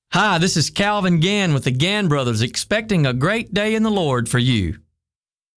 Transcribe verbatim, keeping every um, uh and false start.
Hi, this is Calvin Gann with the Gann Brothers, expecting a great day in the Lord for you.